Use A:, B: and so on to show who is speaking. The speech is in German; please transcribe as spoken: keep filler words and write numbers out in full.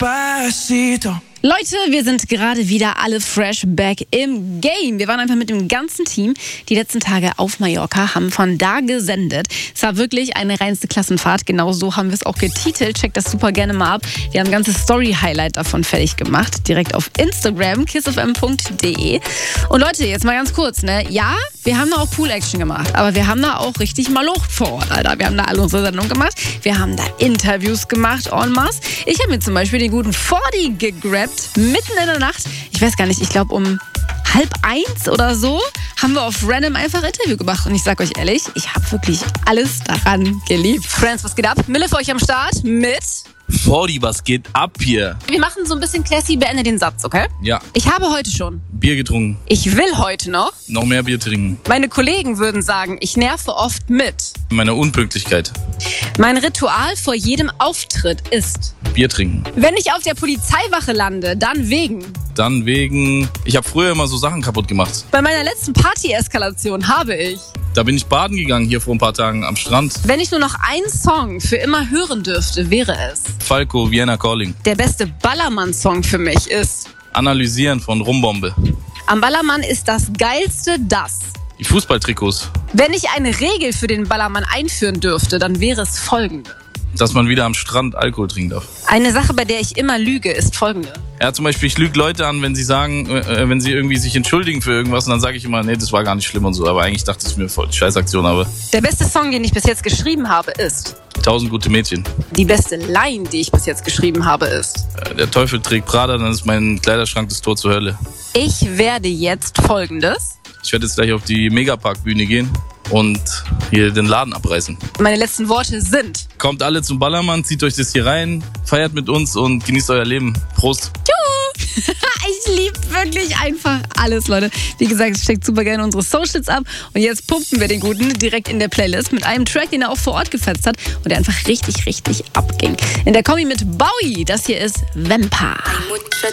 A: Despacito.
B: Leute, wir sind gerade wieder alle fresh back im Game. Wir waren einfach mit dem ganzen Team die letzten Tage auf Mallorca, haben von da gesendet. Es war wirklich eine reinste Klassenfahrt. Genau so haben wir es auch getitelt. Checkt das super gerne mal ab. Wir haben ein ganzes Story-Highlight davon fertig gemacht. Direkt auf Instagram, kiss f m punkt d e. Und Leute, jetzt mal ganz kurz, ne? Ja, wir haben da auch Pool-Action gemacht. Aber wir haben da auch richtig Malocht vor Ort, Alter. Wir haben da alle unsere Sendung gemacht. Wir haben da Interviews gemacht en masse. Ich habe mir zum Beispiel den guten Fordi gegrabt. Mitten in der Nacht, ich weiß gar nicht, ich glaube um halb eins oder so, haben wir auf Random einfach ein Interview gemacht. Und ich sag euch ehrlich, ich habe wirklich alles daran geliebt. Friends, was geht ab? Mille für euch am Start mit...
C: Fordi, was geht ab hier?
B: Wir machen so ein bisschen classy, beende den Satz, okay?
C: Ja.
B: Ich habe heute schon.
C: Bier getrunken.
B: Ich will heute noch.
C: Noch mehr Bier trinken.
B: Meine Kollegen würden sagen, ich nerve oft mit.
C: Meine Unpünktlichkeit.
B: Mein Ritual vor jedem Auftritt ist...
C: Bier trinken.
B: Wenn ich auf der Polizeiwache lande, dann wegen...
C: Dann wegen... Ich habe früher immer so Sachen kaputt gemacht.
B: Bei meiner letzten Party-Eskalation habe ich...
C: Da bin ich baden gegangen hier vor ein paar Tagen am Strand.
B: Wenn ich nur noch einen Song für immer hören dürfte, wäre es...
C: Falco, Vienna Calling.
B: Der beste Ballermann-Song für mich ist...
C: Analysieren von Rumbombe.
B: Am Ballermann ist das Geilste das...
C: Die Fußballtrikots.
B: Wenn ich eine Regel für den Ballermann einführen dürfte, dann wäre es folgende.
C: Dass man wieder am Strand Alkohol trinken darf.
B: Eine Sache, bei der ich immer lüge, ist folgende.
C: Ja, zum Beispiel, ich lüge Leute an, wenn sie sagen, äh, wenn sie irgendwie sich entschuldigen für irgendwas, und dann sage ich immer, nee, das war gar nicht schlimm und so. Aber eigentlich dachte ich mir, voll die Scheißaktion habe.
B: Der beste Song, den ich bis jetzt geschrieben habe, ist...
C: Tausend gute Mädchen.
B: Die beste Line, die ich bis jetzt geschrieben habe, ist...
C: Äh, der Teufel trägt Prada, dann ist mein Kleiderschrank das Tor zur Hölle.
B: Ich werde jetzt folgendes...
C: Ich werde jetzt gleich auf die Megapark-Bühne gehen und hier den Laden abreißen.
B: Meine letzten Worte sind...
C: Kommt alle zum Ballermann, zieht euch das hier rein, feiert mit uns und genießt euer Leben. Prost!
B: Ich liebe wirklich einfach alles, Leute. Wie gesagt, checkt super gerne unsere Socials ab. Und jetzt pumpen wir den Guten direkt in der Playlist mit einem Track, den er auch vor Ort gefetzt hat und der einfach richtig, richtig abging. In der Kombi mit Bowie, das hier ist Vampire.